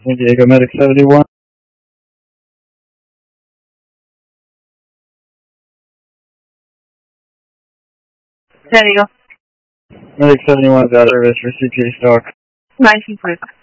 San Diego Medic 71. San Diego. Medic 71 is out of service for CPA stock. Nice and quick.